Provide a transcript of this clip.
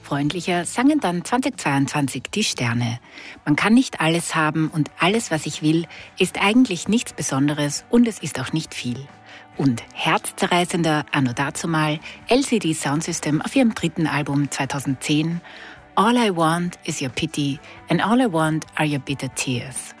Freundlicher sangen dann 2022 die Sterne. Man kann nicht alles haben und alles, was ich will, ist eigentlich nichts Besonderes und es ist auch nicht viel. Und herzzerreißender anno dazumal LCD Soundsystem auf ihrem 3. Album 2010 All I Want is Your Pity and All I Want are Your Bitter Tears.